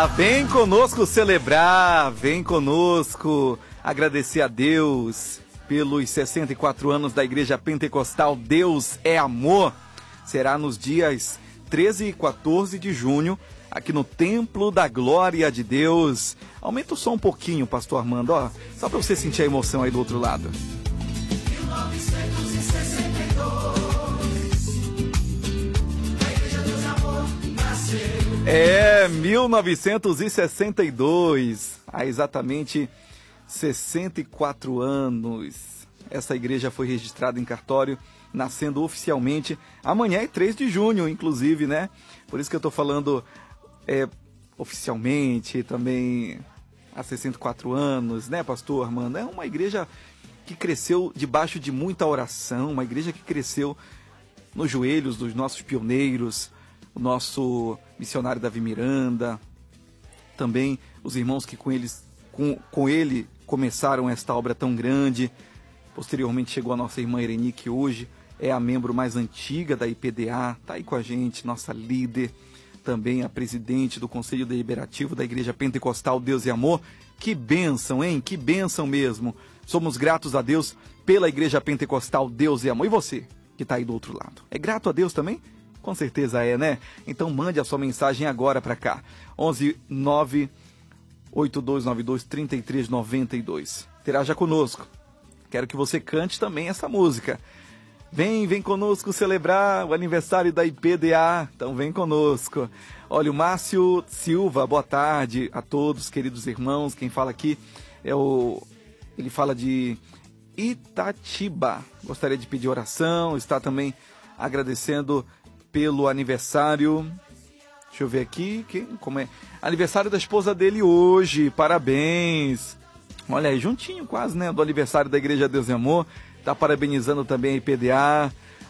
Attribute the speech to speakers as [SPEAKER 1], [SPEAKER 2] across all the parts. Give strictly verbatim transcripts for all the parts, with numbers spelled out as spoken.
[SPEAKER 1] Ah, vem conosco celebrar, vem conosco agradecer a Deus pelos sessenta e quatro anos da Igreja Pentecostal Deus é Amor. Será nos dias treze e quatorze de junho, aqui no Templo da Glória de Deus. Aumenta o som um pouquinho, pastor Armando, ó, só para você sentir a emoção aí do outro lado. mil novecentos e sessenta e dois, a Igreja Deus é Amor nasceu. É, mil novecentos e sessenta e dois, há exatamente sessenta e quatro anos. Essa igreja foi registrada em cartório, nascendo oficialmente. Amanhã é três de junho, inclusive, né? Por isso que eu tô falando é, oficialmente, também há sessenta e quatro anos, né, pastor Armando? É uma igreja que cresceu debaixo de muita oração, uma igreja que cresceu nos joelhos dos nossos pioneiros, o nosso missionário Davi Miranda, também os irmãos que com, eles, com, com ele começaram esta obra tão grande. Posteriormente chegou a nossa irmã Ireni, que hoje é a membro mais antiga da I P D A, está aí com a gente, nossa líder, também a presidente do Conselho Deliberativo da Igreja Pentecostal Deus e Amor. Que bênção, hein? Que bênção mesmo. Somos gratos a Deus pela Igreja Pentecostal Deus e Amor. E você, que está aí do outro lado, é grato a Deus também? Com certeza é, né? Então mande a sua mensagem agora para cá. onze nove oito dois nove dois três três nove dois. Interaja conosco. Quero que você cante também essa música. Vem, vem conosco celebrar o aniversário da I P D A. Então vem conosco. Olha, o Márcio Silva, boa tarde a todos, queridos irmãos. Quem fala aqui é o... Ele fala de Itatiba. Gostaria de pedir oração. Está também agradecendo pelo aniversário. Deixa eu ver aqui. Quem, como é? Aniversário da esposa dele hoje. Parabéns. Olha aí, juntinho quase, né? Do aniversário da Igreja Deus e Amor. Tá parabenizando também a I P D A.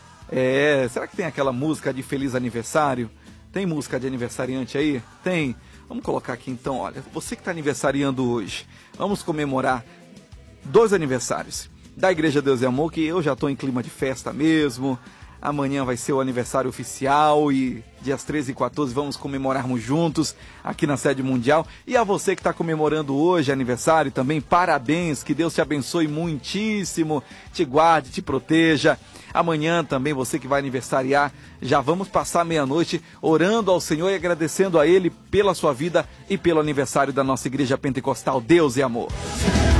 [SPEAKER 1] É, será que tem aquela música de feliz aniversário? Tem música de aniversariante aí? Tem. Vamos colocar aqui então, olha. Você que está aniversariando hoje, vamos comemorar dois aniversários da Igreja Deus e Amor, que eu já estou em clima de festa mesmo. Amanhã vai ser o aniversário oficial e dias treze e quatorze vamos comemorarmos juntos aqui na sede mundial. E a você que está comemorando hoje aniversário também, parabéns, que Deus te abençoe muitíssimo, te guarde, te proteja. Amanhã também você que vai aniversariar, já vamos passar meia-noite orando ao Senhor e agradecendo a Ele pela sua vida e pelo aniversário da nossa Igreja Pentecostal Deus e Amor.